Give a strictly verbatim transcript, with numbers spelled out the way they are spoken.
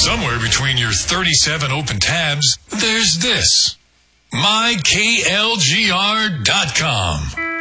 Somewhere between your thirty-seven open tabs, there's this. my K L G R dot com.